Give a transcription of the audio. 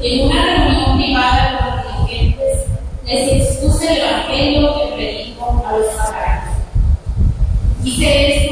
en una reunión privada con los dirigentes, les expuse el evangelio que predico a los paganos. Hice esto